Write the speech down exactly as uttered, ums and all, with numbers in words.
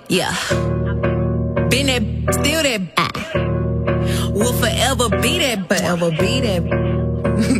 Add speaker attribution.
Speaker 1: Yeah. Been that, still that. Will forever be that, forever be that.